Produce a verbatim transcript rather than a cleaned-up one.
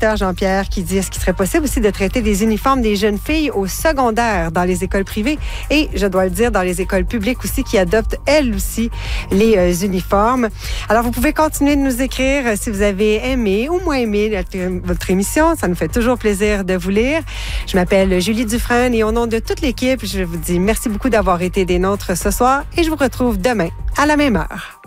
auditeur Jean-Pierre qui dit est-ce qu'il serait possible aussi de traiter des uniformes des jeunes filles au secondaire dans les écoles privées et, je dois le dire, dans les écoles publiques aussi qui adoptent, elles aussi, les euh, uniformes. Alors, vous pouvez continuer de nous écrire euh, si vous avez aimé ou moins aimé notre, votre émission. Ça nous fait toujours plaisir de vous lire. Je m'appelle Julie Dufresne et au nom de toute l'équipe, je vous dis merci beaucoup d'avoir été des nôtres ce soir et je vous retrouve demain à la même heure.